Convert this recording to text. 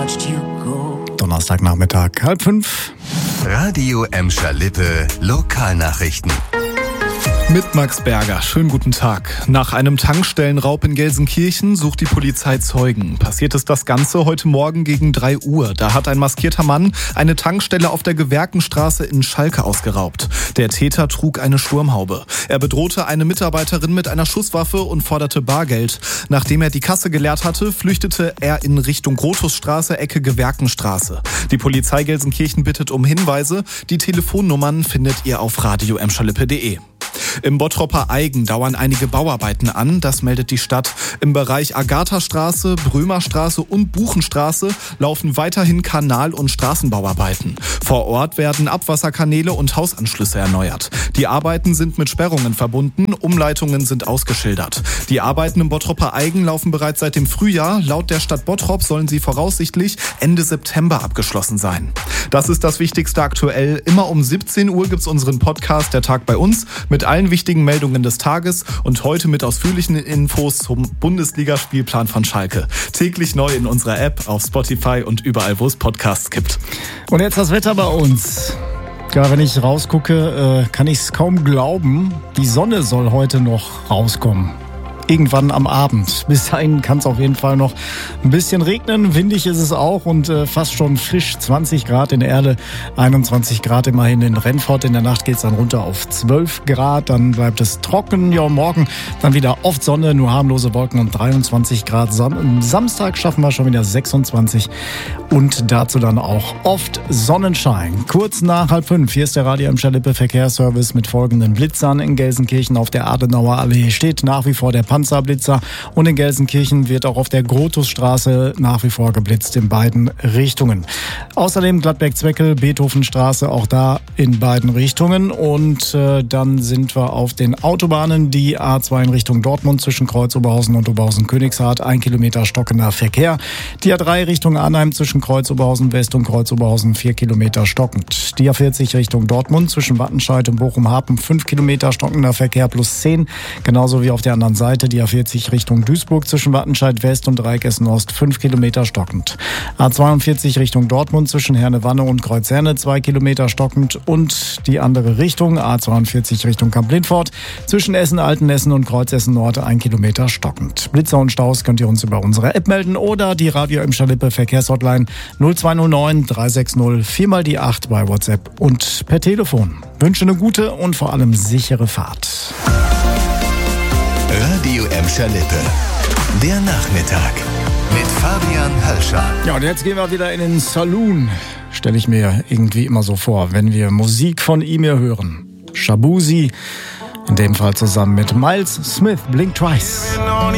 Donnerstagnachmittag, 4:30. Radio Emscher Lippe, Lokalnachrichten. Mit Max Berger. Schönen guten Tag. Nach einem Tankstellenraub in Gelsenkirchen sucht die Polizei Zeugen. Passiert ist das Ganze heute Morgen gegen 3 Uhr. Da hat ein maskierter Mann eine Tankstelle auf der Gewerkenstraße in Schalke ausgeraubt. Der Täter trug eine Sturmhaube. Er bedrohte eine Mitarbeiterin mit einer Schusswaffe und forderte Bargeld. Nachdem er die Kasse geleert hatte, flüchtete er in Richtung Grotusstraße, Ecke Gewerkenstraße. Die Polizei Gelsenkirchen bittet um Hinweise. Die Telefonnummern findet ihr auf radioemscherlippe.de. Im Bottroper Aigen dauern einige Bauarbeiten an, das meldet die Stadt. Im Bereich Agathastraße, Brömerstraße und Buchenstraße laufen weiterhin Kanal- und Straßenbauarbeiten. Vor Ort werden Abwasserkanäle und Hausanschlüsse erneuert. Die Arbeiten sind mit Sperrungen verbunden, Umleitungen sind ausgeschildert. Die Arbeiten im Bottroper Aigen laufen bereits seit dem Frühjahr. Laut der Stadt Bottrop sollen sie voraussichtlich Ende September abgeschlossen sein. Das ist das Wichtigste aktuell. Immer um 17 Uhr gibt's unseren Podcast Der Tag bei uns mit allen wichtigen Meldungen des Tages und heute mit ausführlichen Infos zum Bundesligaspielplan von Schalke. Täglich neu in unserer App, auf Spotify und überall, wo es Podcasts gibt. Und jetzt das Wetter bei uns. Ja, wenn ich rausgucke, kann ich es kaum glauben. Die Sonne soll heute noch rauskommen. Irgendwann am Abend. Bis dahin kann es auf jeden Fall noch ein bisschen regnen. Windig ist es auch und fast schon frisch. 20 Grad in Erle, 21 Grad immerhin in Rennfort. In der Nacht geht es dann runter auf 12 Grad. Dann bleibt es trocken. Ja, morgen dann wieder oft Sonne, nur harmlose Wolken und 23 Grad. Samstag schaffen wir schon wieder 26 und dazu dann auch oft Sonnenschein. Kurz nach 4:30. Hier ist der Radio Emscher Lippe Verkehrsservice mit folgenden Blitzern. In Gelsenkirchen auf der Adenauer Allee steht nach wie vor der Panzerblitzer und in Gelsenkirchen wird auch auf der Grotusstraße nach wie vor geblitzt in beiden Richtungen. Außerdem Gladbeck-Zweckel, Beethovenstraße, auch da in beiden Richtungen. Und dann sind wir auf den Autobahnen, die A2 in Richtung Dortmund zwischen Kreuz Oberhausen und Oberhausen-Königshardt, 1 Kilometer stockender Verkehr. Die A3 Richtung Arnheim zwischen Kreuz Oberhausen West und Kreuz Oberhausen 4 Kilometer stockend. Die A40 Richtung Dortmund zwischen Wattenscheid und Bochum-Hapen 5 Kilometer stockender Verkehr plus 10. Genauso wie auf der anderen Seite die A40 Richtung Duisburg zwischen Wattenscheid West und Dreieckhessen Ost 5 Kilometer stockend. A42 Richtung Dortmund zwischen Herne-Wanne und Kreuzherne 2 Kilometer stockend und die andere Richtung A42 Richtung Kamp-Lindfort zwischen Essen-Altenessen und Kreuzessen Nord 1 Kilometer stockend. Blitzer und Staus könnt ihr uns über unsere App melden oder die Radio Emscher Lippe Verkehrshotline 0209 360 4 die 8 bei WhatsApp und per Telefon. Wünsche eine gute und vor allem sichere Fahrt. Radio Emscher Lippe. Der Nachmittag mit Fabian Hölscher. Ja, und jetzt gehen wir wieder in den Saloon. Stelle ich mir irgendwie immer so vor, wenn wir Musik von ihm hier hören. Shaboozey, in dem Fall zusammen mit Miles Smith, Blink Twice.